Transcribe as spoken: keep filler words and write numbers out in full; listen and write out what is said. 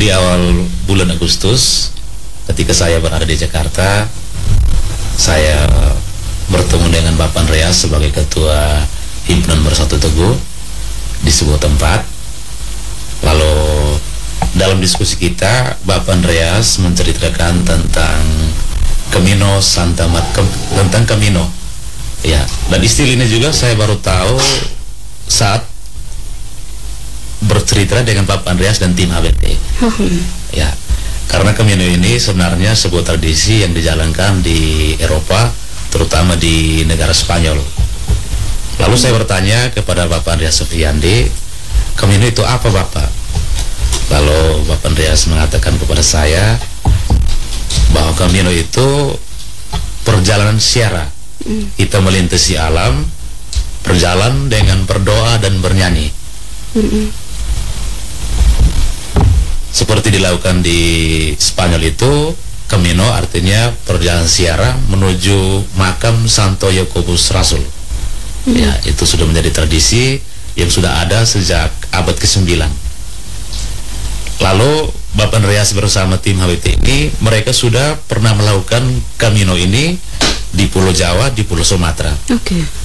di awal bulan Agustus, ketika saya berada di Jakarta, saya bertemu dengan Bapak Andreas sebagai Ketua Himpunan Bersatu Teguh di sebuah tempat. Lalu dalam diskusi kita, Bapak Andreas menceritakan tentang Camino Santa Marta, tentang Camino, ya. Dan istilah ini juga saya baru tahu saat bercerita dengan Bapak Andreas dan tim H B T. Ya, karena Camino ini sebenarnya sebuah tradisi yang dijalankan di Eropa, terutama di negara Spanyol. Lalu saya bertanya kepada Bapak Andreas Sofiandi, Camino itu apa Bapak? Lalu Bapak Andreas mengatakan kepada saya bahwa Camino itu perjalanan ziarah. Kita melintasi alam, berjalan dengan berdoa dan bernyanyi. Seperti dilakukan di Spanyol itu, Camino artinya perjalanan ziarah menuju makam Santo Yakobus Rasul. Mm-hmm. Ya, itu sudah menjadi tradisi yang sudah ada sejak abad kesembilan. Lalu Bapak Andreas bersama tim H B T ini, mereka sudah pernah melakukan Camino ini di Pulau Jawa, di Pulau Sumatera. Oke. Okay.